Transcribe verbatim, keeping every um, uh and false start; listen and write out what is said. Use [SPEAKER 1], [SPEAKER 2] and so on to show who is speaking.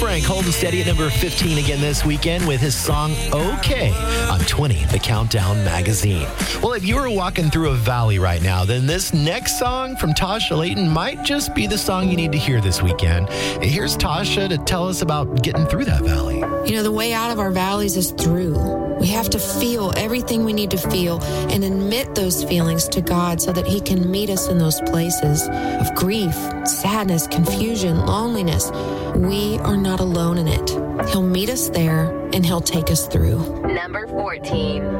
[SPEAKER 1] Frank holding steady at number fifteen again this weekend with his song OK on twenty, the Countdown magazine. Well, if you were walking through a valley right now, then this next song from Tasha Layton might just be the song you need to hear this weekend. And here's Tasha to tell us about getting through that valley.
[SPEAKER 2] You know, the way out of our valleys is through. We have to feel everything we need to feel and admit those feelings to God so that He can meet us in those places of grief, sadness, confusion, loneliness. We are not alone in it. He'll meet us there and He'll take us through.
[SPEAKER 3] Number fourteen.